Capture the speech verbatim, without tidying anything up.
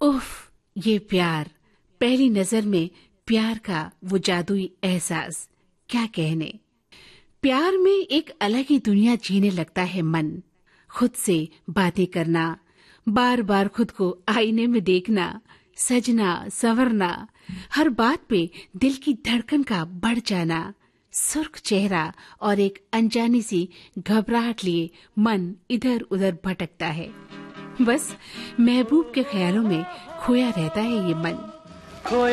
उफ, ये प्यार, पहली नजर में प्यार का वो जादुई एहसास, क्या कहने। प्यार में एक अलग ही दुनिया जीने लगता है मन। खुद से बातें करना, बार बार खुद को आईने में देखना, सजना संवरना, हर बात पे दिल की धड़कन का बढ़ जाना, सुर्ख चेहरा और एक अनजानी सी घबराहट लिए मन इधर उधर भटकता है। बस महबूब के ख्यालों में खोया रहता है ये मन।